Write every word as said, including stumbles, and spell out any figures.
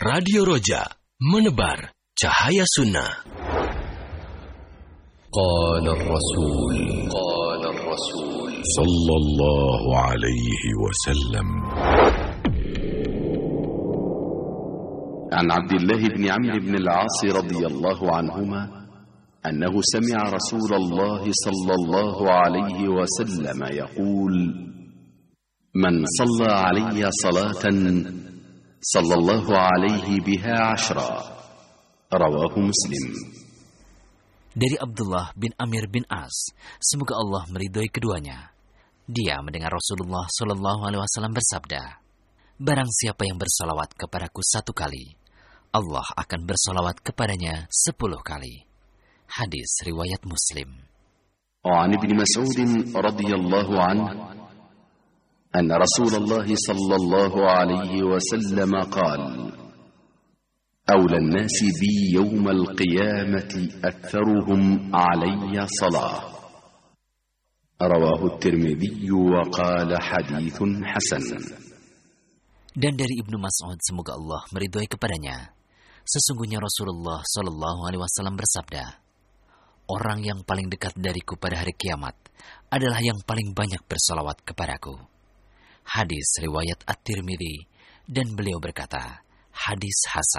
Radio Roja, menebar cahaya sunnah. Qala Rasul, Qala Rasul sallallahu alaihi wasallam. عن عبد الله بن عمرو بن العاص رضي الله عنهما أنه سمع رسول الله صلى الله عليه وسلم يقول: من صلى علي صلاة صلى الله عليه بها عشرا. رواه مسلم. Dari Abdullah bin Amir bin As, semoga Allah meridhoi keduanya. Dia mendengar Rasulullah Shallallahu Alaihi Wasallam bersabda, barang siapa yang bersalawat kepadaku satu kali, Allah akan bersalawat kepadanya sepuluh kali. Hadis riwayat Muslim. وعن ابن مسعود رضي الله عنه أن رسول الله صلى الله عليه وسلم قال: أولى الناس بي يوم القيامة أكثرهم علي صلاة. رواه الترمذي وقال حديث حسن. Dan dari Ibnu Mas'ud, semoga Allah meridhoi kepadanya, sesungguhnya Rasulullah Shallallahu Alaihi Wasallam bersabda, orang yang paling dekat dariku pada hari kiamat adalah yang paling banyak bersalawat kepadaku. Hadis riwayat At-Tirmidzi, dan beliau berkata, hadis hasan.